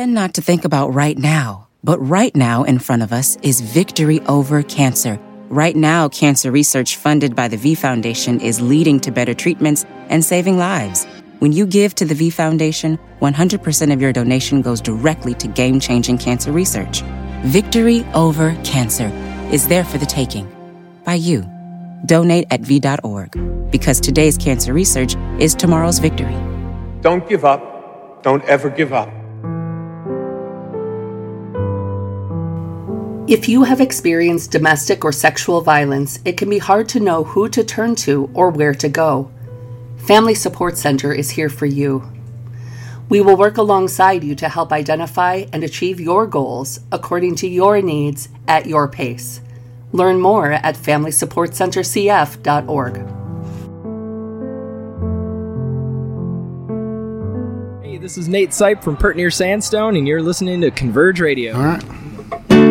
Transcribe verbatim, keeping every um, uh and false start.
tend not to think about right now, but right now in front of us is victory over cancer. Right now, cancer research funded by the V Foundation is leading to better treatments and saving lives. When you give to the V Foundation, one hundred percent of your donation goes directly to game-changing cancer research. Victory over cancer is there for the taking. By you. Donate at V dot org. Because today's cancer research is tomorrow's victory. Don't give up. Don't ever give up. If you have experienced domestic or sexual violence, it can be hard to know who to turn to or where to go. Family Support Center is here for you. We will work alongside you to help identify and achieve your goals according to your needs at your pace. Learn more at family support center c f dot org. Hey, this is Nate Sipe from Pert Near Sandstone, and you're listening to Converge Radio. All right.